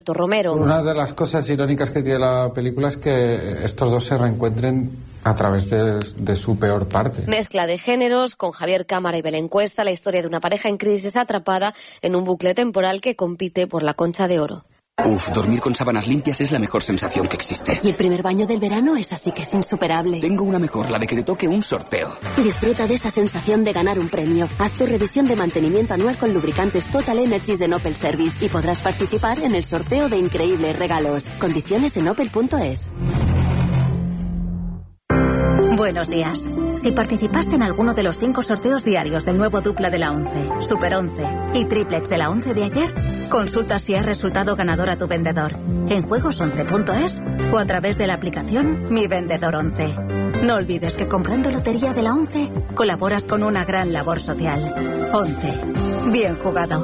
Romero. Una de las cosas irónicas que tiene la película es que estos dos se reencuentren a través de su peor parte. Mezcla de géneros, con Javier Cámara y Belén Cuesta, la historia de una pareja en crisis atrapada en un bucle temporal que compite por la Concha de Oro. Dormir con sábanas limpias es la mejor sensación que existe. Y el primer baño del verano es así que es insuperable. Tengo una mejor, la de que te toque un sorteo. Disfruta de esa sensación de ganar un premio. Haz tu revisión de mantenimiento anual con lubricantes Total Energies de Opel Service y podrás participar en el sorteo de increíbles regalos. Condiciones en opel.es. Buenos días. Si participaste en alguno de los 5 sorteos diarios del nuevo dupla de la 11, Super 11 y triplex de la 11 de ayer, consulta si has resultado ganador a tu vendedor en juegos11.es o a través de la aplicación Mi Vendedor 11. No olvides que comprando lotería de la 11 colaboras con una gran labor social. 11. Bien jugado.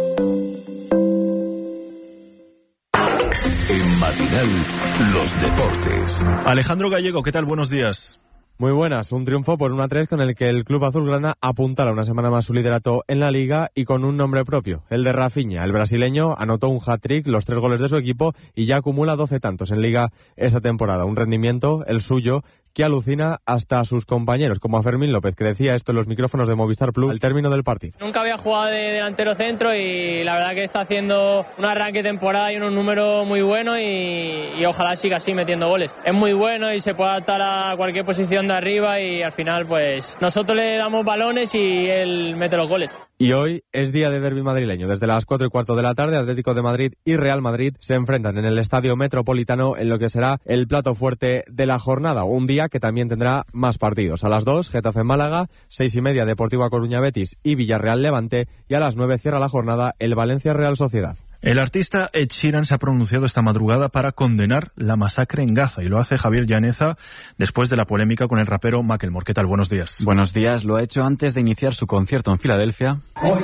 En Matinal, los deportes. Alejandro Gallego, ¿qué tal? Buenos días. Muy buenas, un triunfo por 1-3 con el que el club azulgrana apuntala una semana más su liderato en la Liga y con un nombre propio, el de Rafinha. El brasileño anotó un hat-trick, los 3 goles de su equipo y ya acumula 12 tantos en Liga esta temporada. Un rendimiento, el suyo, que alucina hasta a sus compañeros, como a Fermín López, que decía esto en los micrófonos de Movistar Plus al término del partido. Nunca había jugado de delantero centro y la verdad que está haciendo un arranque de temporada y unos números muy buenos y ojalá siga así metiendo goles. Es muy bueno y se puede adaptar a cualquier posición de arriba y al final pues nosotros le damos balones y él mete los goles. Y hoy es día de derbi madrileño. Desde las 4:15 de la tarde, Atlético de Madrid y Real Madrid se enfrentan en el Estadio Metropolitano en lo que será el plato fuerte de la jornada. Un día que también tendrá más partidos. A las 2, Getafe Málaga, 6:30, Deportivo A Coruña Betis y Villarreal Levante, y a las 9 cierra la jornada el Valencia Real Sociedad. El artista Ed Sheeran se ha pronunciado esta madrugada para condenar la masacre en Gaza y lo hace Javier Llaneza después de la polémica con el rapero Macklemore. ¿Qué tal? Buenos días. Buenos días. Lo ha hecho antes de iniciar su concierto en Filadelfia.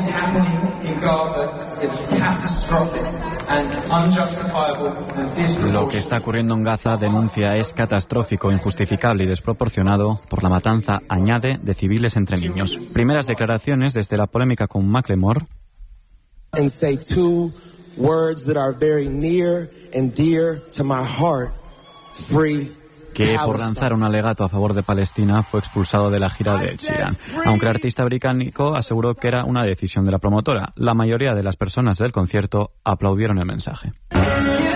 Lo que está ocurriendo en Gaza, denuncia, es catastrófico, injustificable y desproporcionado por la matanza, añade, de civiles entre niños. Primeras declaraciones desde la polémica con Macklemore. And say 2 words that are very near and dear to my heart: free. Que por lanzar un alegato a favor de Palestina fue expulsado de la gira de Ed Sheeran. Aunque el artista británico aseguró que era una decisión de la promotora, la mayoría de las personas del concierto aplaudieron el mensaje.